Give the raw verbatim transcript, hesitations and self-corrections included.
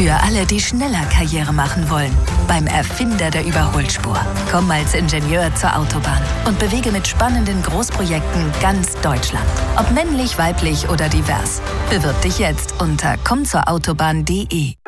Für alle, die schneller Karriere machen wollen. Beim Erfinder der Überholspur. Komm als Ingenieur zur Autobahn und bewege mit spannenden Großprojekten ganz Deutschland. Ob männlich, weiblich oder divers. Bewirb dich jetzt unter komm zur autobahn punkt de.